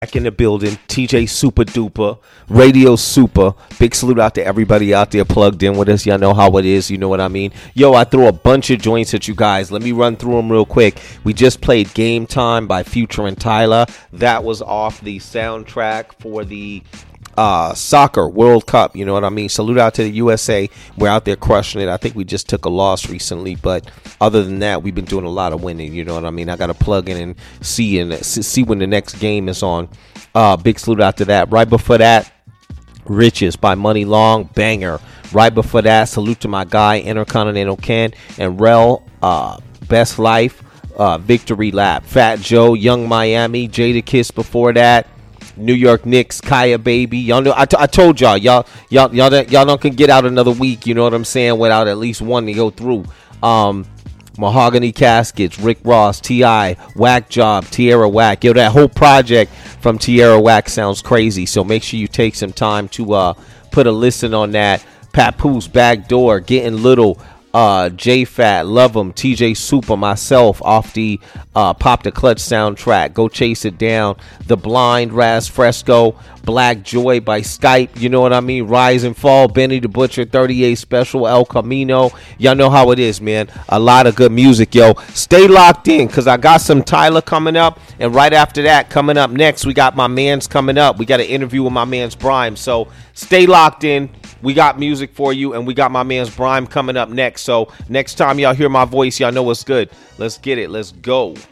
Back in the building, TJ Super Duper, Radio Super. Big salute out to everybody out there plugged in with us. Y'all know how it is. You know what I mean? Yo, I threw a bunch of joints at you guys. Let me run through them real quick. We just played Game Time by Future and Tyler. That was off the soundtrack for the soccer World Cup. You know what I mean? Salute out to the USA. We're out there crushing it. I think we just took a loss recently, but other than that, we've been doing a lot of winning. You know what I mean? I got to plug in and see when the next game is on. Big salute out to that. Right before that, Riches by Money Long, banger. Right before that, salute to my guy Intercontinental Ken and Rel, Best Life, Victory Lap, Fat Joe, Young Miami, Jada Kiss before that. New York Knicks, Kaya Baby. Y'all know I told y'all don't can get out another week, you know what I'm saying, without at least one to go through. Mahogany Caskets, Rick Ross, T.I., Whack Job, Tierra Whack. Yo, that whole project from Tierra Whack sounds crazy, so make sure you take some time to put a listen on that. Papoose, Backdoor, Getting Little, J Fat, Love 'em, TJ Super, myself off the Pop the Clutch soundtrack. Go Chase It Down, The Blind, Raz Fresco, Black Joy by Skype, you know what I mean? Rise and Fall, Benny the Butcher, 38 Special, El Camino. Y'all know how it is, man. A lot of good music, yo. Stay locked in, because I got some Tyler coming up, and right after that, coming up next, we got my man's coming up. We got an interview with my man's Brime, so stay locked in. We got music for you, and we got my man's Brime coming up next. So next time y'all hear my voice, y'all know what's good. Let's get it. Let's go.